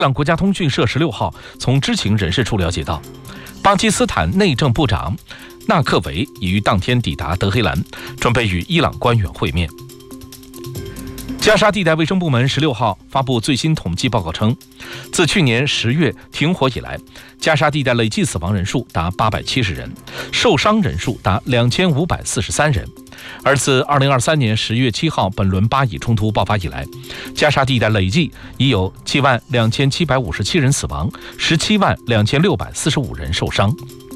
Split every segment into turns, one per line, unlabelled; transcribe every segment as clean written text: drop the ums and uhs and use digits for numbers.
伊朗国家通讯社16号从知情人士处了解到，巴基斯坦内政部长纳克维已于当天抵达德黑兰，准备与伊朗官员会面。加沙地带卫生部门16号发布最新统计报告称，自去年10月停火以来，加沙地带累计死亡人数达870人，受伤人数达2543人。而自2023年10月7号本轮巴以冲突爆发以来，加沙地带累计已有72757人死亡，172645人受伤。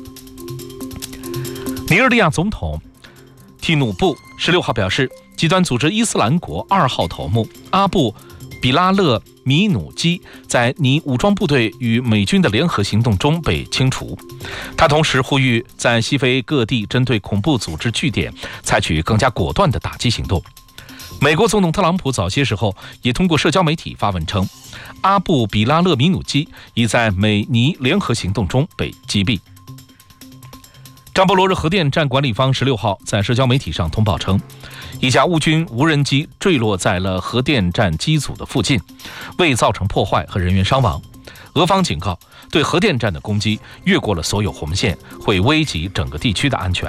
尼日利亚总统蒂努布16号表示，极端组织伊斯兰国2号头目阿布比拉勒米努基在尼武装部队与美军的联合行动中被清除。他同时呼吁在西非各地针对恐怖组织据点采取更加果断的打击行动。美国总统特朗普早些时候也通过社交媒体发文称，阿布比拉勒米努基已在美尼联合行动中被击毙。扎波罗热核电站管理方16号在社交媒体上通报称，一架乌军无人机坠落在了核电站机组的附近，未造成破坏和人员伤亡。俄方警告，对核电站的攻击越过了所有红线，会危及整个地区的安全。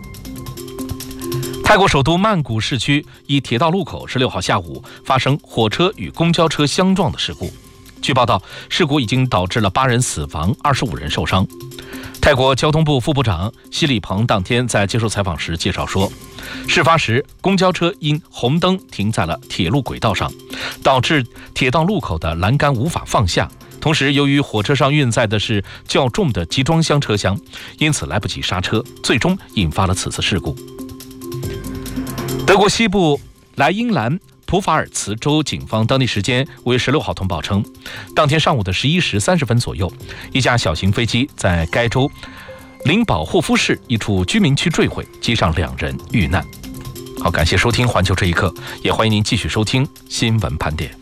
泰国首都曼谷市区一铁道路口16号下午发生火车与公交车相撞的事故。据报道，事故已经导致了8人死亡，25人受伤。泰国交通部副部长希里彭当天在接受采访时介绍说，事发时公交车因红灯停在了铁路轨道上，导致铁道路口的栏杆无法放下。同时，由于火车上运载的是较重的集装箱车厢，因此来不及刹车，最终引发了此次事故。德国西部莱茵兰普法尔茨州警方当地时间5月16号通报称，当天上午的11时30分左右，一架小型飞机在该州林堡霍夫市一处居民区坠毁，机上2人遇难。好，感谢收听环球这一刻，也欢迎您继续收听新闻盘点。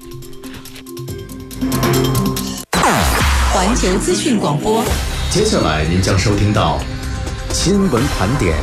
环球资讯广播，
接下来您将收听到新闻盘点。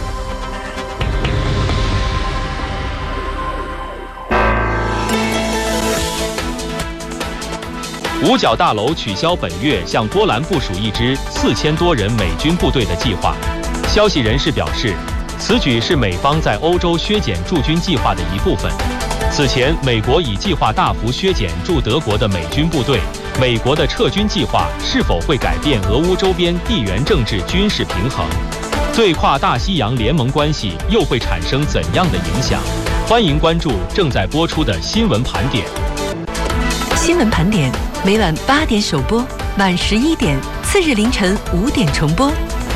五角大楼取消本月向波兰部署一支4000多人美军部队的计划。消息人士表示，此举是美方在欧洲削减驻军计划的一部分。此前，美国已计划大幅削减驻德国的美军部队。美国的撤军计划是否会改变俄乌周边地缘政治军事平衡？对跨大西洋联盟关系又会产生怎样的影响？欢迎关注正在播出的新闻盘点。
新闻盘点每晚8点首播，晚11点，次日凌晨5点重播。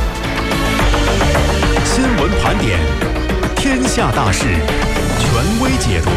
新闻盘点，天下大事，权威解读。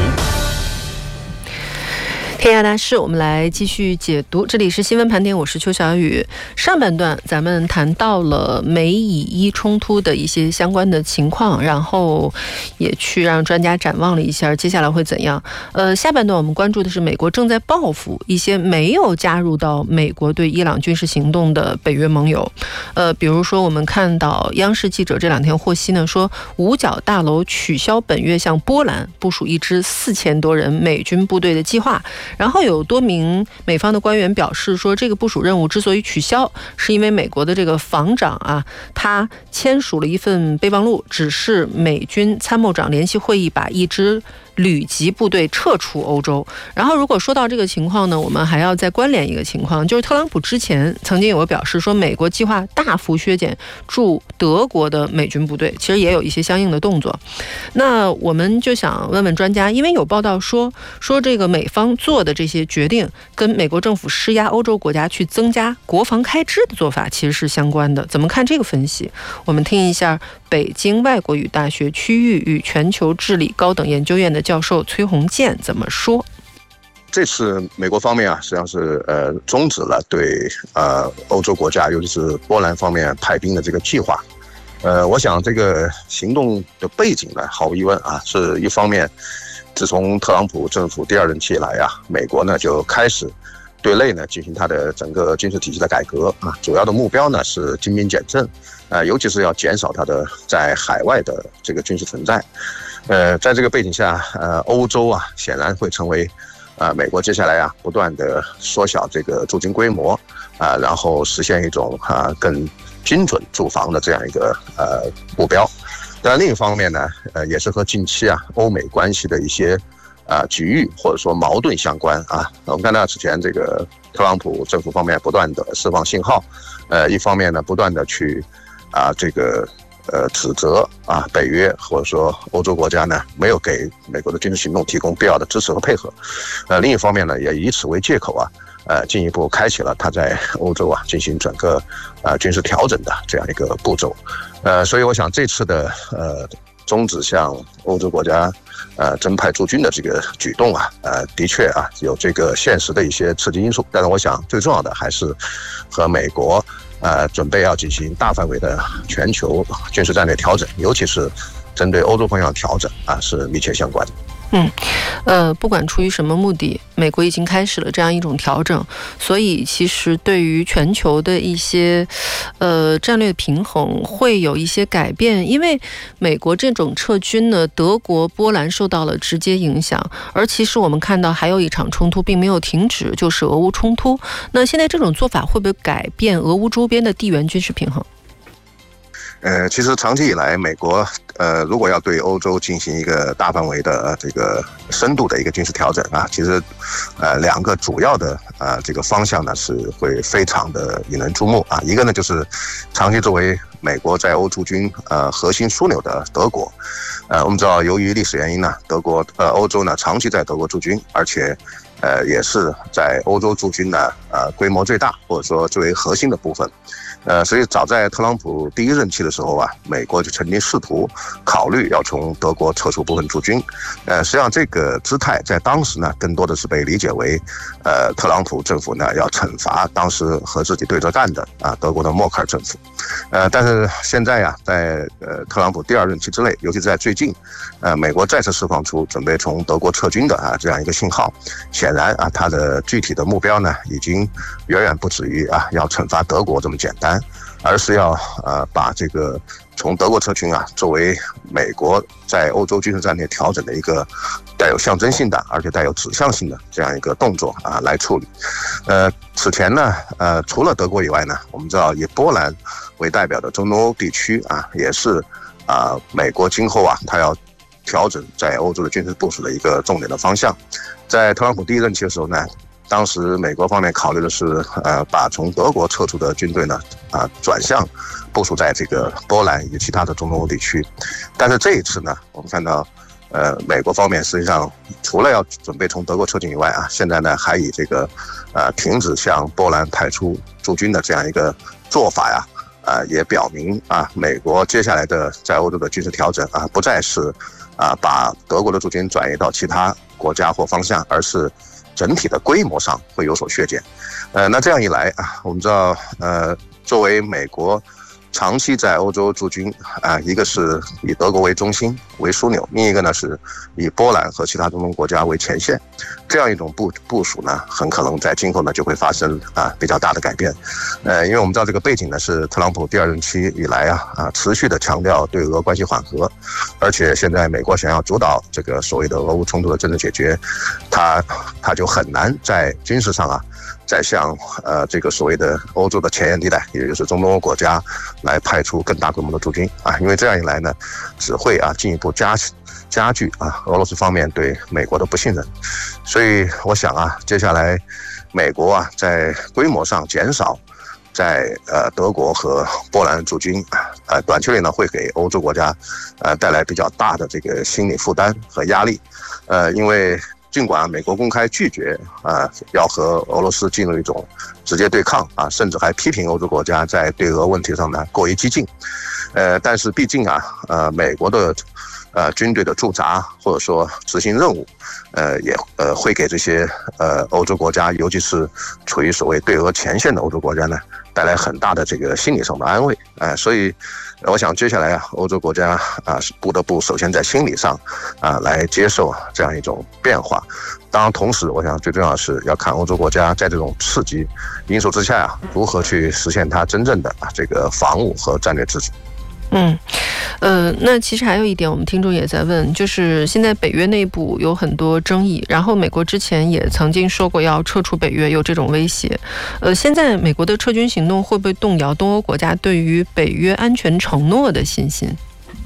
天下大事，我们来继续解读。这里是新闻盘点，我是邱小雨。上半段咱们谈到了美以伊冲突的一些相关的情况，然后也去让专家展望了一下接下来会怎样。下半段我们关注的是美国正在报复一些没有加入到美国对伊朗军事行动的北约盟友。比如说我们看到央视记者这2天获悉呢，说五角大楼取消本月向波兰部署一支4000多人美军部队的计划。然后有多名美方的官员表示说，这个部署任务之所以取消，是因为美国的这个防长他签署了一份备忘录，指示美军参谋长联席会议把一支旅级部队撤出欧洲。然后如果说到这个情况呢，我们还要再关联一个情况，就是特朗普之前曾经有个表示说，美国计划大幅削减驻德国的美军部队，其实也有一些相应的动作。那我们就想问问专家，因为有报道说这个美方做的这些决定跟美国政府施压欧洲国家去增加国防开支的做法其实是相关的，怎么看这个分析？我们听一下北京外国语大学区域与全球治理高等研究院的教授崔宏建怎么说。
这次美国方面实际上是终止了对欧洲国家，尤其是波兰方面派兵的这个计划。我想这个行动的背景呢，毫无疑问是一方面，自从特朗普政府第2任期以来美国呢就开始对内呢进行它的整个军事体系的改革主要的目标呢是精兵简政，尤其是要减少它的在海外的这个军事存在。在这个背景下，欧洲显然会成为美国接下来不断的缩小这个驻军规模然后实现一种更精准驻防的这样一个目标。但另一方面呢，也是和近期欧美关系的一些局域或者说矛盾相关我们看到之前这个特朗普政府方面不断的释放信号，一方面呢不断的去这个指责北约或者说欧洲国家呢没有给美国的军事行动提供必要的支持和配合，另一方面呢也以此为借口进一步开启了他在欧洲进行整个军事调整的这样一个步骤，所以我想这次的终止向欧洲国家增派驻军的这个举动的确有这个现实的一些刺激因素，但是我想最重要的还是和美国准备要进行大范围的全球军事战略调整，尤其是针对欧洲方向的调整是密切相关的。
不管出于什么目的，美国已经开始了这样一种调整，所以其实对于全球的一些战略平衡会有一些改变。因为美国这种撤军呢，德国、波兰受到了直接影响，而其实我们看到还有一场冲突并没有停止，就是俄乌冲突。那现在这种做法会不会改变俄乌周边的地缘军事平衡？
其实长期以来，美国如果要对欧洲进行一个大范围的这个深度的一个军事调整其实两个主要的这个方向呢是会非常的引人注目一个呢就是长期作为美国在欧驻军核心枢纽的德国，我们知道由于历史原因呢，欧洲呢长期在德国驻军，而且也是在欧洲驻军呢规模最大或者说最为核心的部分。所以早在特朗普第一任期的时候美国就曾经试图考虑要从德国撤出部分驻军。实际上这个姿态在当时呢，更多的是被理解为特朗普政府呢要惩罚当时和自己对着干的德国的默克尔政府。但是现在在特朗普第二任期之内，尤其在最近，美国再次释放出准备从德国撤军的这样一个信号。显然它的具体的目标呢，已经远远不止于要惩罚德国这么简单，而是要把这个从德国撤军作为美国在欧洲军事战略调整的一个带有象征性的而且带有指向性的这样一个动作来处理。此前呢除了德国以外呢，我们知道以波兰为代表的中东欧地区也是美国今后它要调整在欧洲的军事部署的一个重点的方向。在特朗普第一任期的时候呢，当时美国方面考虑的是把从德国撤出的军队呢转向部署在这个波兰以及其他的中东欧地区。但是这一次呢，我们看到美国方面实际上除了要准备从德国撤军以外现在呢还以这个停止向波兰派出驻军的这样一个做法也表明美国接下来的在欧洲的军事调整不再是把德国的驻军转移到其他国家或方向，而是整体的规模上会有所削减。那这样一来我们知道作为美国长期在欧洲驻军一个是以德国为中心为枢纽，另一个呢是以波兰和其他中东国家为前线，这样一种部署呢，很可能在今后呢就会发生比较大的改变。因为我们知道这个背景呢是特朗普第二任期以来持续的强调对俄关系缓和，而且现在美国想要主导这个所谓的俄乌冲突的政治解决，他就很难在军事上再向这个所谓的欧洲的前沿地带，也就是中东欧国家来派出更大规模的驻军因为这样一来呢，只会进一步加剧俄罗斯方面对美国的不信任。所以我想接下来美国在规模上减少在德国和波兰驻军短期内呢会给欧洲国家带来比较大的这个心理负担和压力。因为尽管美国公开拒绝要和俄罗斯进入一种直接对抗甚至还批评欧洲国家在对俄问题上呢过于激进，但是毕竟美国的军队的驻扎或者说执行任务也会给这些欧洲国家，尤其是处于所谓对俄前线的欧洲国家呢带来很大的这个心理上的安慰。所以我想接下来欧洲国家是不得不首先在心理上来接受这样一种变化。当然同时我想最重要的是要看欧洲国家在这种刺激因素之下如何去实现它真正的这个防务和战略自主。
那其实还有一点，我们听众也在问，就是现在北约内部有很多争议，然后美国之前也曾经说过要撤出北约，有这种威胁。现在美国的撤军行动会不会动摇东欧国家对于北约安全承诺的信心？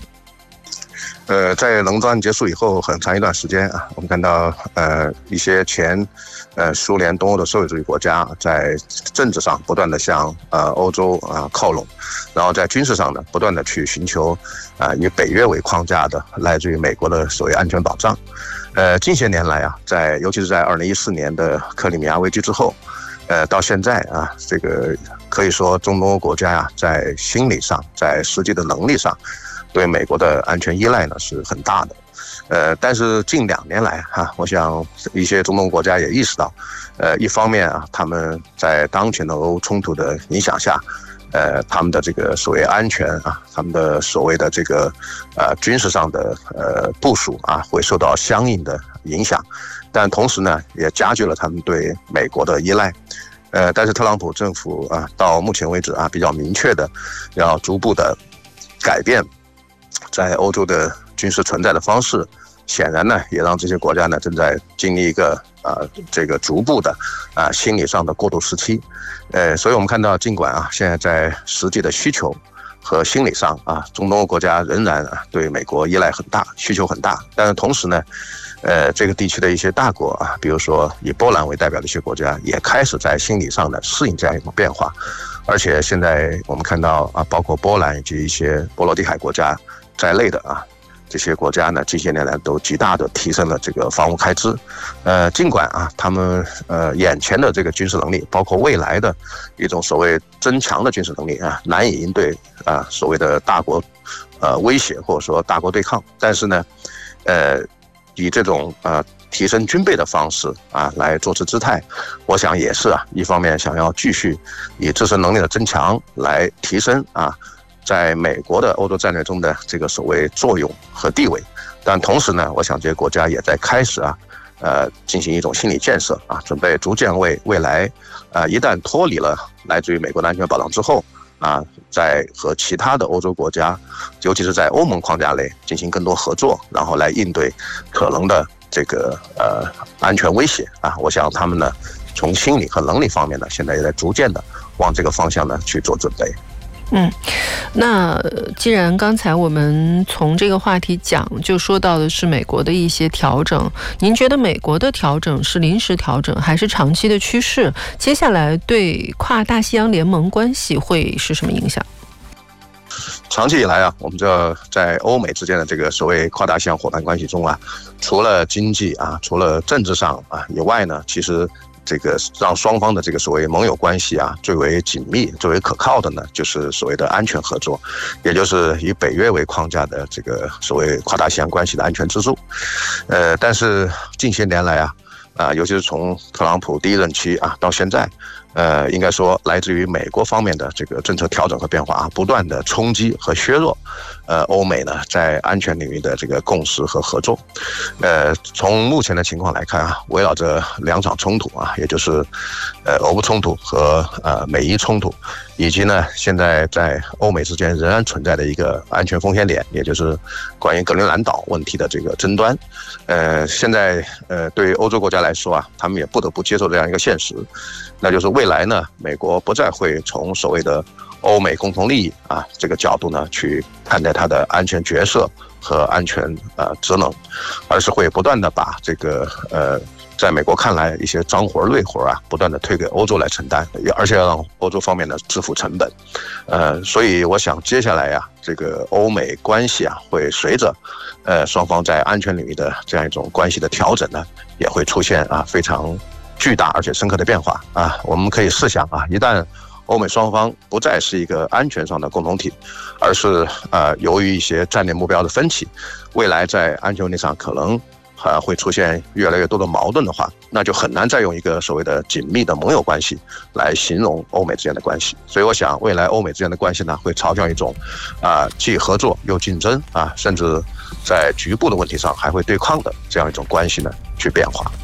在冷战结束以后很长一段时间啊，我们看到一些前苏联东欧的社会主义国家在政治上不断的向欧洲靠拢，然后在军事上呢不断的去寻求以北约为框架的来自于美国的所谓安全保障。近些年来啊，尤其是在2014年的克里米亚危机之后，到现在啊，这个可以说中东欧国家在心理上，在实际的能力上，对美国的安全依赖呢是很大的。但是近2年来我想一些中东国家也意识到，一方面他们在当前的俄乌冲突的影响下，他们的这个所谓安全他们的所谓的这个军事上的部署会受到相应的影响，但同时呢也加剧了他们对美国的依赖。但是特朗普政府到目前为止比较明确的要逐步的改变在欧洲的军事存在的方式，显然呢也让这些国家呢正在经历一个这个逐步的心理上的过渡时期。所以我们看到尽管现在在实际的需求和心理上中东欧国家仍然对美国依赖很大，需求很大，但是同时呢这个地区的一些大国比如说以波兰为代表的一些国家也开始在心理上的适应这样一种变化。而且现在我们看到包括波兰以及一些波罗的海国家在内的这些国家呢，近些年来都极大的提升了这个防务开支。尽管他们眼前的这个军事能力，包括未来的一种所谓增强的军事能力难以应对所谓的大国威胁或者说大国对抗，但是呢以这种提升军备的方式来做出姿态，我想也是一方面想要继续以自身能力的增强来提升在美国的欧洲战略中的这个所谓作用和地位。但同时呢，我想这些国家也在开始进行一种心理建设准备逐渐为未来一旦脱离了来自于美国的安全保障之后在和其他的欧洲国家，尤其是在欧盟框架内进行更多合作，然后来应对可能的这个安全威胁我想他们呢从心理和能力方面呢，现在也在逐渐的往这个方向呢去做准备。
那既然刚才我们从这个话题讲，就说到的是美国的一些调整，您觉得美国的调整是临时调整还是长期的趋势？接下来对跨大西洋联盟关系会是什么影响？
长期以来我们知道在欧美之间的这个所谓跨大西洋伙伴关系中除了经济除了政治上以外呢，其实这个让双方的这个所谓盟友关系最为紧密、最为可靠的呢，就是所谓的安全合作，也就是以北约为框架的这个所谓跨大西洋关系的安全支柱。但是近些年来尤其是从特朗普第一任期到现在，应该说来自于美国方面的这个政策调整和变化不断的冲击和削弱欧美呢在安全领域的这个共识和合作。从目前的情况来看围绕着2场冲突也就是俄乌冲突和美伊冲突，以及呢现在在欧美之间仍然存在的一个安全风险点，也就是关于格陵兰岛问题的这个争端。现在对于欧洲国家来说他们也不得不接受这样一个现实，那就是未来呢美国不再会从所谓的欧美共同利益这个角度呢去看待它的安全角色和安全职能，而是会不断的把这个在美国看来一些脏活累活不断的推给欧洲来承担，而且要让欧洲方面呢支付成本。所以我想接下来这个欧美关系会随着双方在安全领域的这样一种关系的调整呢，也会出现非常巨大而且深刻的变化我们可以试想一旦欧美双方不再是一个安全上的共同体，而是由于一些战略目标的分歧，未来在安全问题上可能会出现越来越多的矛盾的话，那就很难再用一个所谓的紧密的盟友关系来形容欧美之间的关系。所以我想未来欧美之间的关系呢，会朝向一种既合作又竞争甚至在局部的问题上还会对抗的这样一种关系呢去变化。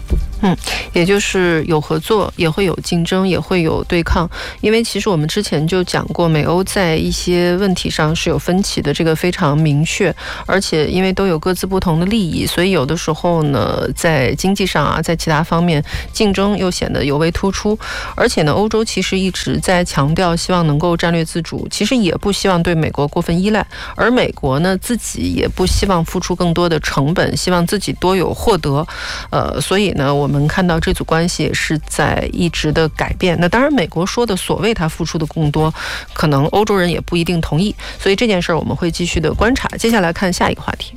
也就是有合作，也会有竞争，也会有对抗。因为其实我们之前就讲过，美欧在一些问题上是有分歧的，这个非常明确。而且因为都有各自不同的利益，所以有的时候呢，在经济上啊，在其他方面竞争又显得尤为突出。而且呢，欧洲其实一直在强调希望能够战略自主，其实也不希望对美国过分依赖。而美国呢，自己也不希望付出更多的成本，希望自己多有获得。所以呢，我们看到这组关系也是在一直的改变。那当然，美国说的所谓他付出的更多，可能欧洲人也不一定同意。所以这件事儿我们会继续的观察。接下来看下一个话题。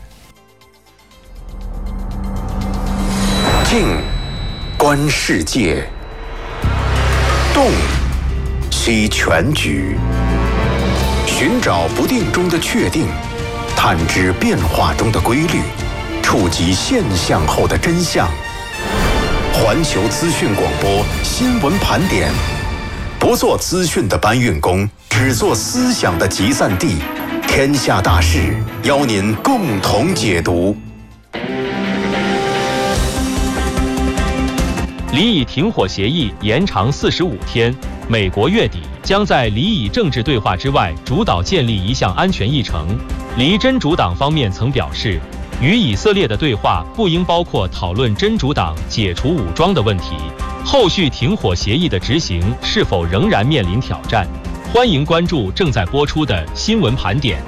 静，观世界；动，析全局。寻找不定中的确定，探知变化中的规律，触及现象后的真相。环球资讯广播新闻盘点，不做资讯的搬运工，只做思想的集散地。天下大事，邀您共同解读。
离以停火协议延长45天，美国月底将在离以政治对话之外主导建立一项安全议程。离真主党方面曾表示，与以色列的对话不应包括讨论真主党解除武装的问题，后续停火协议的执行是否仍然面临挑战。欢迎关注正在播出的新闻盘点。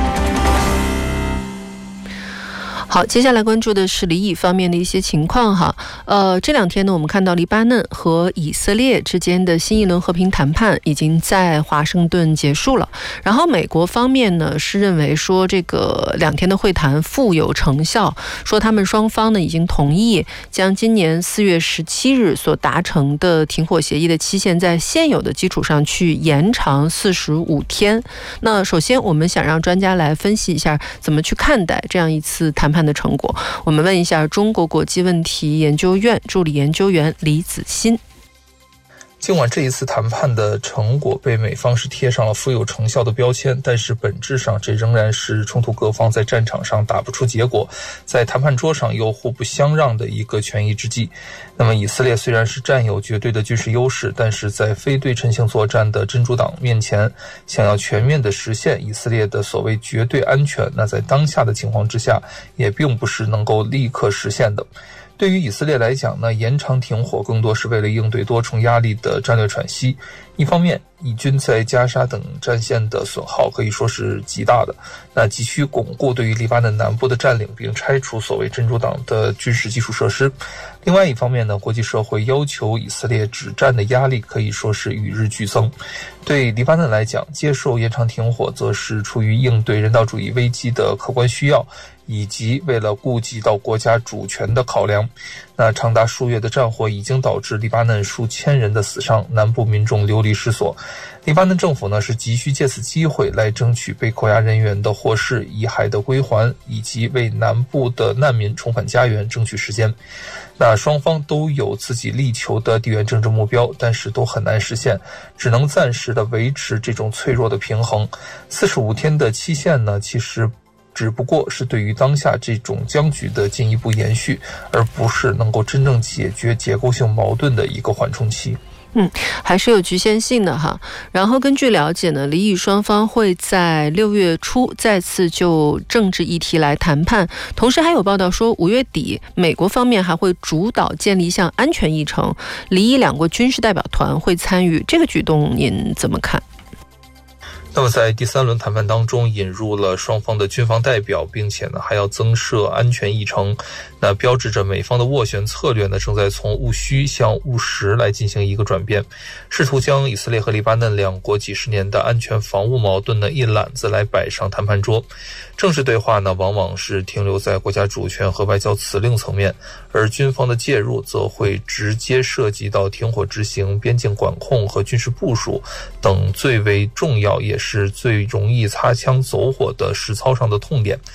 好，接下来关注的是离以方面的一些情况哈。这两天呢，我们看到黎巴嫩和以色列之间的新一轮和平谈判已经在华盛顿结束了。然后美国方面呢是认为说这个2天的会谈富有成效，说他们双方呢已经同意将今年4月17日所达成的停火协议的期限在现有的基础上去延长45天。那首先我们想让专家来分析一下怎么去看待这样一次谈判的成果。我们问一下中国国际问题研究院助理研究员李子欣。
尽管这一次谈判的成果被美方是贴上了富有成效的标签，但是本质上这仍然是冲突各方在战场上打不出结果，在谈判桌上又互不相让的一个权宜之计。那么以色列虽然是占有绝对的军事优势，但是在非对称性作战的真主党面前，想要全面的实现以色列的所谓绝对安全，那在当下的情况之下也并不是能够立刻实现的。对于以色列来讲呢，延长停火更多是为了应对多重压力的战略喘息。一方面，以军在加沙等战线的损耗可以说是极大的，那急需巩固对于黎巴嫩南部的占领，并拆除所谓真主党的军事基础设施。另外一方面呢，国际社会要求以色列止战的压力可以说是与日俱增。对黎巴嫩来讲，接受延长停火则是出于应对人道主义危机的客观需要，以及为了顾及到国家主权的考量。那长达数月的战火已经导致黎巴嫩数千人的死伤，南部民众流离失所。黎巴嫩政府呢是急需借此机会来争取被扣押人员的获释、遗骸的归还，以及为南部的难民重返家园争取时间。那双方都有自己力求的地缘政治目标，但是都很难实现，只能暂时的维持这种脆弱的平衡。45天的期限呢，其实只不过是对于当下这种僵局的进一步延续，而不是能够真正解决结构性矛盾的一个缓冲期。
还是有局限性的哈。然后根据了解呢，黎以双方会在6月初再次就政治议题来谈判，同时还有报道说5月底美国方面还会主导建立一项安全议程，黎以2国军事代表团会参与，这个举动您怎么看？
那么在第3轮谈判当中引入了双方的军方代表，并且呢还要增设安全议程，那标志着美方的斡旋策略呢正在从务虚向务实来进行一个转变，试图将以色列和黎巴嫩2国几十年的安全防务矛盾呢一揽子来摆上谈判桌。政治对话呢往往是停留在国家主权和外交辞令层面，而军方的介入则会直接涉及到停火执行、边境管控和军事部署等最为重要也是最容易擦枪走火的实操上的痛点。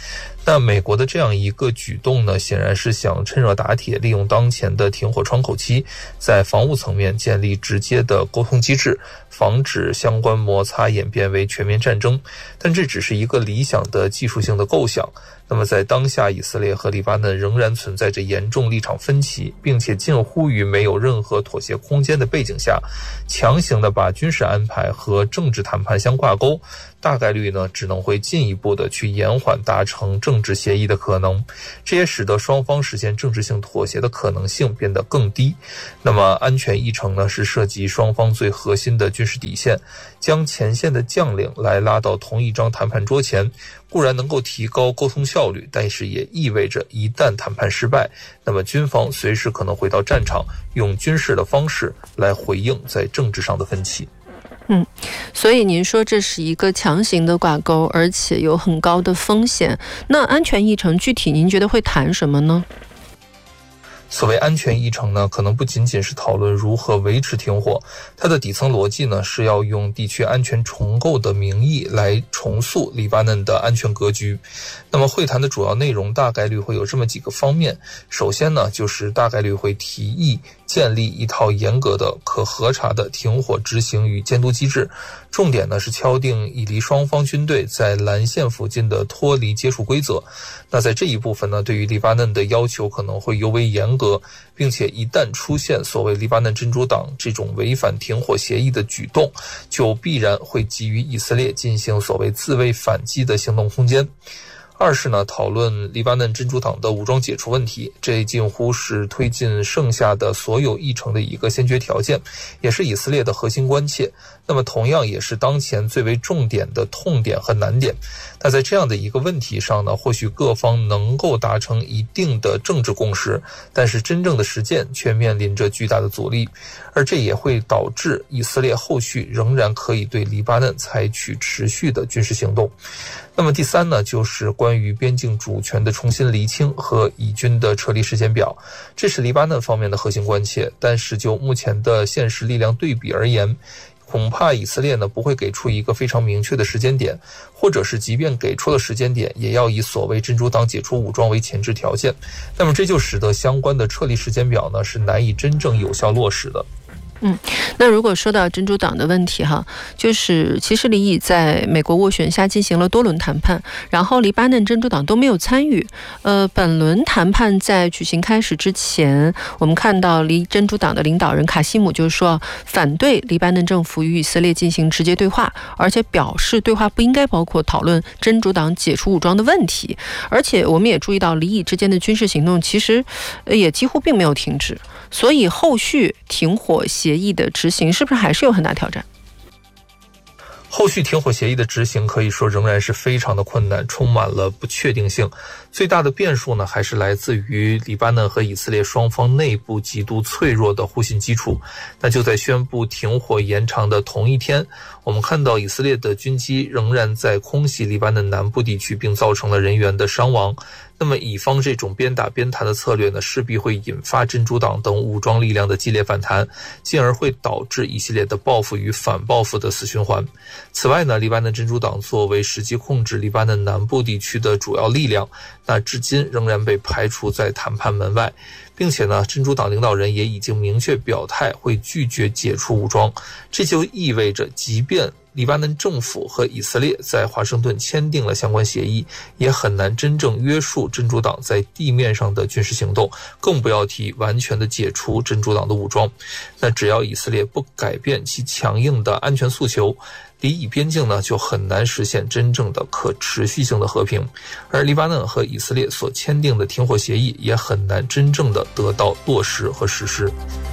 那美国的这样一个举动呢，显然是想趁热打铁，利用当前的停火窗口期，在防务层面建立直接的沟通机制，防止相关摩擦演变为全面战争。但这只是一个理想的技术性的构想。那么在当下以色列和黎巴嫩仍然存在着严重立场分歧，并且近乎于没有任何妥协空间的背景下，强行的把军事安排和政治谈判相挂钩，大概率呢只能会进一步的去延缓达成政治协议的可能，这也使得双方实现政治性妥协的可能性变得更低。那么安全议程呢是涉及双方最核心的军事底线，将前线的将领来拉到同一张谈判桌前，固然能够提高沟通效率，但是也意味着一旦谈判失败，那么军方随时可能回到战场，用军事的方式来回应在政治上的分歧。
所以您说这是一个强行的挂钩，而且有很高的风险。那安全议程具体您觉得会谈什么呢？
所谓安全议程呢，可能不仅仅是讨论如何维持停火，它的底层逻辑呢是要用地区安全重构的名义来重塑黎巴嫩的安全格局。那么会谈的主要内容大概率会有这么几个方面。首先呢，就是大概率会提议建立一套严格的可核查的停火执行与监督机制，重点呢是敲定以黎双方军队在蓝线附近的脱离接触规则。那在这一部分呢，对于黎巴嫩的要求可能会尤为严格，并且一旦出现所谓黎巴嫩真主党这种违反停火协议的举动，就必然会给予以色列进行所谓自卫反击的行动空间。二是呢，讨论黎巴嫩真主党的武装解除问题，这近乎是推进剩下的所有议程的一个先决条件，也是以色列的核心关切。那么同样也是当前最为重点的痛点和难点。那在这样的一个问题上呢，或许各方能够达成一定的政治共识，但是真正的实践却面临着巨大的阻力，而这也会导致以色列后续仍然可以对黎巴嫩采取持续的军事行动。那么第三呢，就是关于边境主权的重新厘清和以军的撤离时间表，这是黎巴嫩方面的核心关切。但是就目前的现实力量对比而言，恐怕以色列呢不会给出一个非常明确的时间点，或者是即便给出了时间点，也要以所谓真主党解除武装为前置条件。那么这就使得相关的撤离时间表呢是难以真正有效落实的。
那如果说到真主党的问题哈，就是其实黎以在美国斡旋下进行了多轮谈判，然后黎巴嫩真主党都没有参与。本轮谈判在举行开始之前，我们看到黎真主党的领导人卡西姆就是说反对黎巴嫩政府与以色列进行直接对话，而且表示对话不应该包括讨论真主党解除武装的问题。而且我们也注意到黎以之间的军事行动其实也几乎并没有停止，所以后续停火协议的执行是不是还是有很大挑战？
后续停火协议的执行可以说仍然是非常的困难，充满了不确定性。最大的变数呢，还是来自于黎巴嫩和以色列双方内部极度脆弱的互信基础。那就在宣布停火延长的同一天，我们看到以色列的军机仍然在空袭黎巴嫩南部地区，并造成了人员的伤亡。那么以方这种边打边谈的策略呢，势必会引发真主党等武装力量的激烈反弹，进而会导致一系列的报复与反报复的死循环。此外呢，黎巴嫩真主党作为实际控制黎巴嫩南部地区的主要力量，那至今仍然被排除在谈判门外，并且呢，真主党领导人也已经明确表态会拒绝解除武装。这就意味着即便黎巴嫩政府和以色列在华盛顿签订了相关协议，也很难真正约束真主党在地面上的军事行动，更不要提完全的解除真主党的武装。那只要以色列不改变其强硬的安全诉求，黎以边境呢就很难实现真正的可持续性的和平，而黎巴嫩和以色列所签订的停火协议也很难真正的得到落实和实施。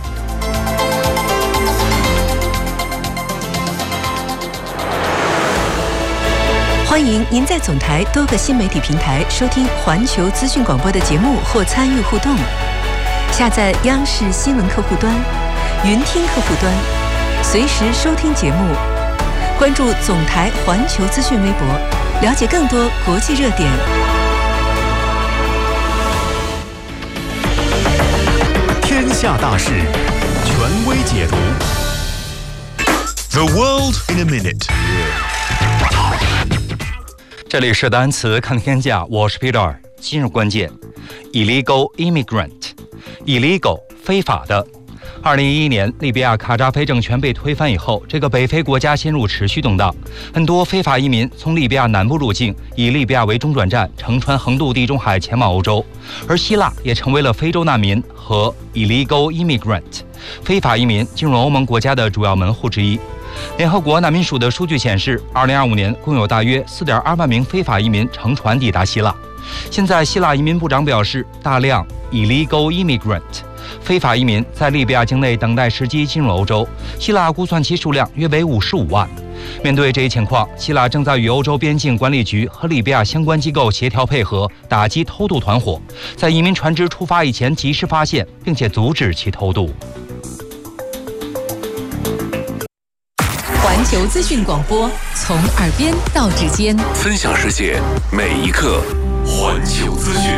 欢迎您在总台多个新媒体平台收听环球资讯广播的节目或参与互动。下载央视新闻客户端、云听客户端，随时收听节目。关注总台环球资讯微博，了解更多国际热点。
天下大事，权威解读。The world in a minute。
这里是单词看天下，我是 Peter。今日关键 ：illegal immigrant，illegal 非法的。2011年，利比亚卡扎菲政权被推翻以后，这个北非国家陷入持续动荡，很多非法移民从利比亚南部入境，以利比亚为中转站，乘船横渡地中海前往欧洲。而希腊也成为了非洲难民和 illegal immigrant 非法移民进入欧盟国家的主要门户之一。联合国难民署的数据显示，2025年共有大约4.2万名非法移民乘船抵达希腊。现在，希腊移民部长表示，大量 illegal immigrant 非法移民在利比亚境内等待时机进入欧洲，希腊估算其数量约为55万。面对这一情况，希腊正在与欧洲边境管理局和利比亚相关机构协调配合，打击偷渡团伙，在移民船只出发以前及时发现并且阻止其偷渡。
环球资讯广播，从耳边到指尖，
分享世界每一刻。环球资讯。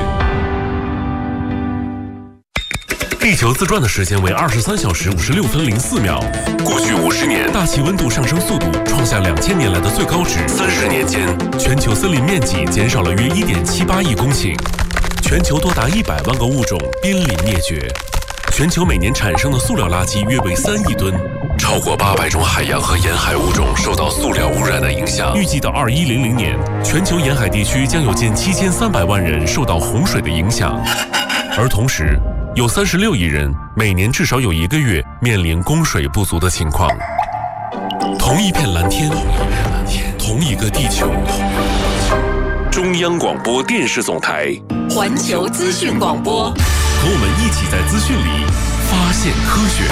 地球自转的时间为23小时56分04秒。过去50年，大气温度上升速度创下2000年来的最高值。30年间，全球森林面积减少了约1.78亿公顷，全球多达100万个物种濒临灭绝。全球每年产生的塑料垃圾约为3亿吨，超过800种海洋和沿海物种受到塑料污染的影响。预计到2100年，全球沿海地区将有近7300万人受到洪水的影响，而同时，有36亿人每年至少有1个月面临供水不足的情况。同一片蓝天，同一个地球。中央广播电视总台
环球资讯广播，
和我们一起在资讯里发现科学。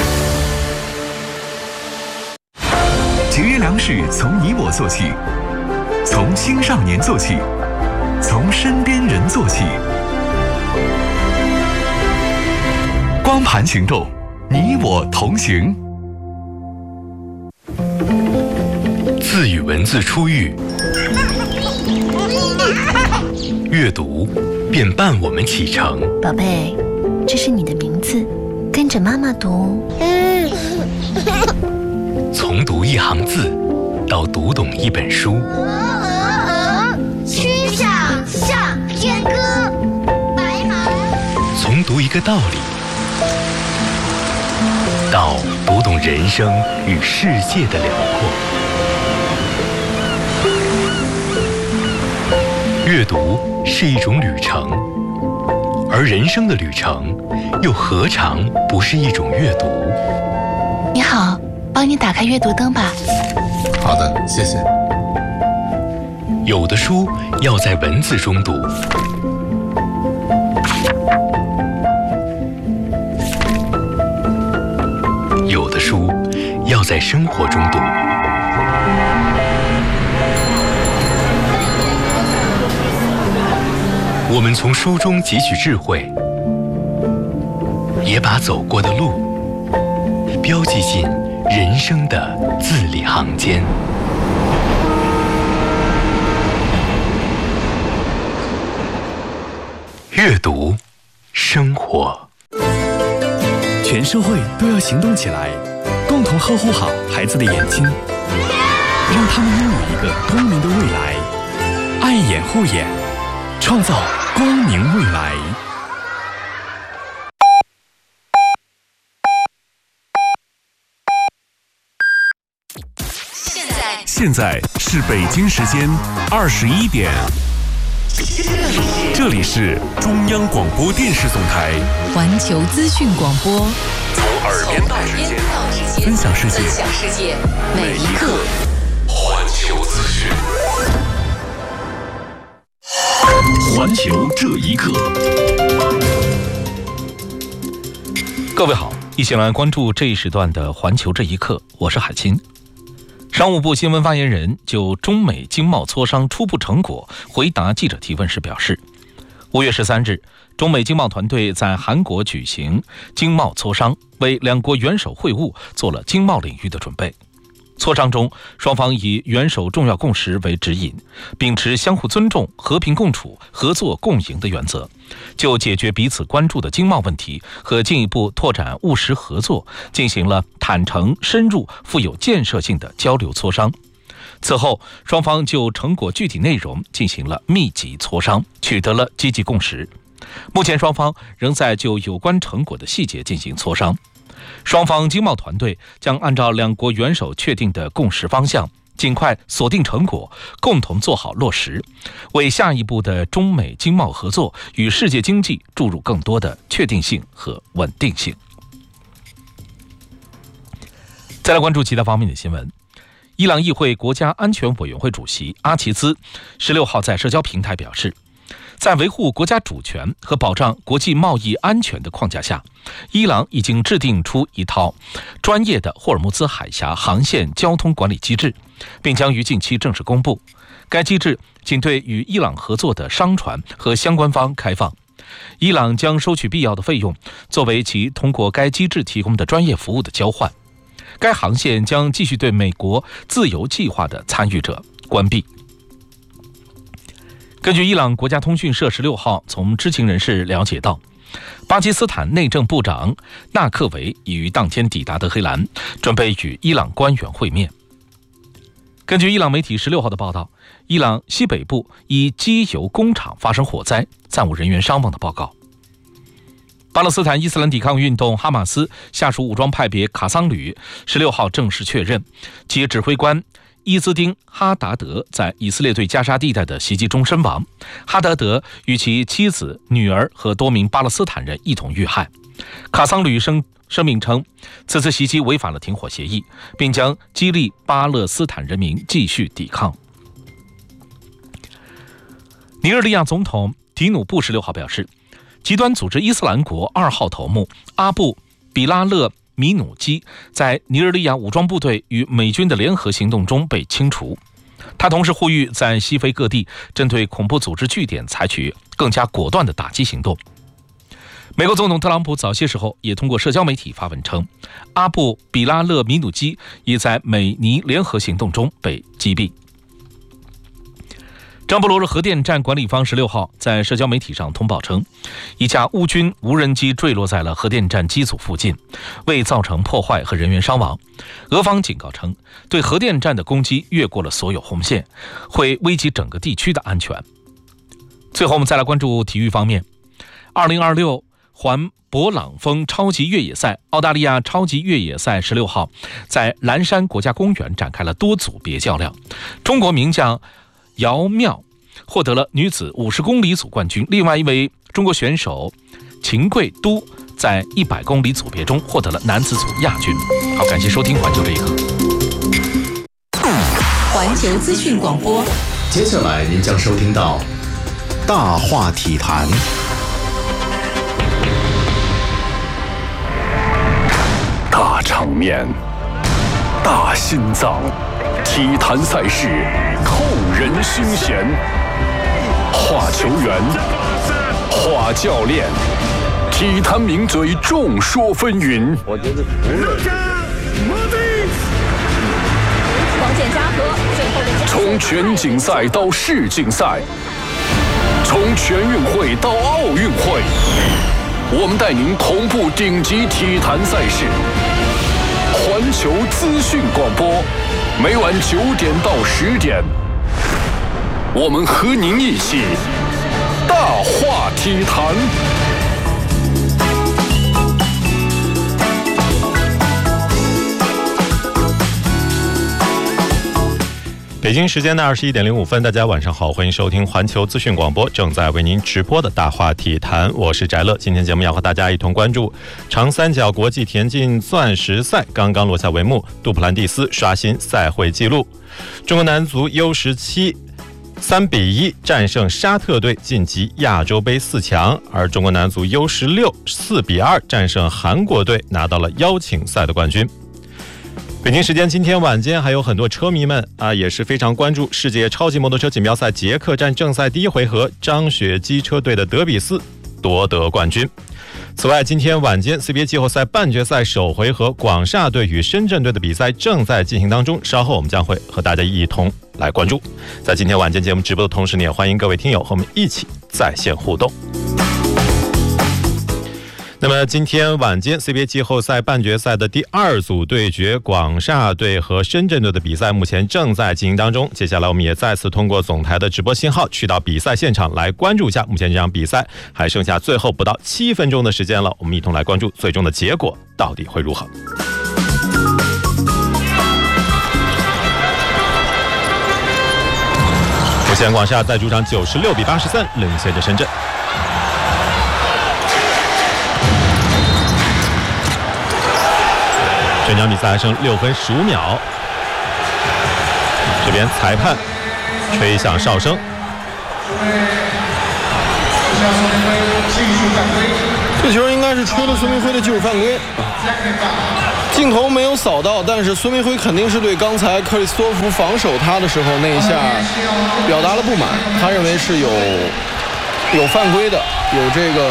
节约粮食从你我做起，从青少年做起，从身边人做起。光盘行动，你我同行。
字与文字初遇，阅读便伴我们启程。
宝贝，这是你的名字，跟着妈妈读。
从读一行字到读懂一本书，
曲项向天歌，白马。
从读一个道理到读懂人生与世界的辽阔。阅读是一种旅程，而人生的旅程又何尝不是一种阅读？
你好，帮你打开阅读灯吧。
好的，谢谢。
有的书要在文字中读，有的书要在生活中读。我们从书中汲取智慧，也把走过的路标记进人生的字里行间。阅读，生活。
全社会都要行动起来，共同呵护好孩子的眼睛，让他们拥有一个光明的未来。爱眼护眼，创造光明未来。
现在是北京时间21点，这里是中央广播电视总台
环球资讯广播，
从耳边到指尖，分享世界
每一刻。
环球资讯，
环球这一刻。
各位好，一起来关注这一时段的环球这一刻，我是海清。商务部新闻发言人就中美经贸磋商初步成果回答记者提问时表示，5月13日，中美经贸团队在韩国举行经贸磋商，为两国元首会晤做了经贸领域的准备。磋商中，双方以元首重要共识为指引，秉持相互尊重、和平共处、合作共赢的原则，就解决彼此关注的经贸问题和进一步拓展务实合作进行了坦诚、深入、富有建设性的交流磋商。 此后，双方就成果具体内容进行了密集磋商，取得了积极共识。目前，双方仍在就有关成果的细节进行磋商。双方经贸团队将按照两国元首确定的共识方向，尽快锁定成果，共同做好落实，为下一步的中美经贸合作与世界经济注入更多的确定性和稳定性。再来关注其他方面的新闻。伊朗议会国家安全委员会主席阿齐兹16号在社交平台表示，在维护国家主权和保障国际贸易安全的框架下，伊朗已经制定出一套专业的霍尔木兹海峡航线交通管理机制，并将于近期正式公布。该机制仅对与伊朗合作的商船和相关方开放，伊朗将收取必要的费用，作为其通过该机制提供的专业服务的交换。该航线将继续对美国自由计划的参与者关闭。根据伊朗国家通讯社16号从知情人士了解到，巴基斯坦内政部长纳克维已于当天抵达德黑兰，准备与伊朗官员会面。根据伊朗媒体16号的报道，伊朗西北部一机油工厂发生火灾，暂无人员伤亡的报告。巴勒斯坦伊斯兰抵抗运动哈马斯下属武装派别卡桑旅16号正式确认，其指挥官伊兹丁·哈达德在以色列对加沙地带的袭击中身亡。哈达德与其妻子、女儿和多名巴勒斯坦人一同遇害。卡桑旅声明称，此次袭击违反了停火协议，并将激励巴勒斯坦人民继续抵抗。尼日利亚总统提努布16号表示，极端组织伊斯兰国2号头目阿布·比拉勒·米努基在尼日利亚武装部队与美军的联合行动中被清除。他同时呼吁在西非各地针对恐怖组织据点采取更加果断的打击行动。美国总统特朗普早些时候也通过社交媒体发文称，阿布·比拉勒·米努基已在美尼联合行动中被击毙。张伯罗热核电站管理方16号在社交媒体上通报称，一架乌军无人机坠落在了核电站机组附近，未造成破坏和人员伤亡。俄方警告称，对核电站的攻击越过了所有红线，会危及整个地区的安全。最后我们再来关注体育方面。2026环勃朗峰超级越野赛，澳大利亚超级越野赛16号在蓝山国家公园展开了多组别较量。中国名将姚妙获得了女子50公里组冠军，另外一位中国选手秦贵都在100公里组别中获得了男子组亚军。好，感谢收听环球这一刻。
环球资讯广播，
接下来您将收听到大话体坛。
大场面，大心脏，体坛赛事扣人心弦。话球员，话教练，体坛名嘴众说纷纭。我觉得
黄健嘉和最后的
从全锦赛到世锦赛，从全运会到奥运会，我们带您同步顶级体坛赛事。环球资讯广播，每晚9点到10点，我们和您一起大话体坛。
北京时间的21点05分，大家晚上好，欢迎收听环球资讯广播，正在为您直播的大话体坛，我是翟乐。今天节目要和大家一同关注长三角国际田径钻石赛刚刚落下帷幕，杜普兰蒂斯刷新赛会纪录，中国男足 U17 3-1战胜沙特队晋级亚洲杯4强，而中国男足 U16 4-2战胜韩国队拿到了邀请赛的冠军。北京时间今天晚间，还有很多车迷们也是非常关注世界超级摩托车锦标赛捷克站正赛第一回合，张雪机车队的德比斯夺得冠军。此外，今天晚间 CBA 季后赛半决赛首回合，广厦队与深圳队的比赛正在进行当中，稍后我们将会和大家一同来关注。在今天晚间节目直播的同时，也欢迎各位听友和我们一起在线互动。 那么今天晚间 CBA 季后赛半决赛的第2组对决，广厦队和深圳队的比赛目前正在进行当中。接下来我们也再次通过总台的直播信号去到比赛现场来关注一下目前这场比赛，还剩下最后不到7分钟的时间了，我们一同来关注最终的结果到底会如何。目前广厦在主场96比83领先着深圳。这场比赛还剩6分15秒，这边裁判吹响哨声，
这球应该是吹了孙明辉的技术犯规，镜头没有扫到，但是孙明辉肯定是对刚才克里斯托弗防守他的时候那一下表达了不满，他认为是有犯规的，有这个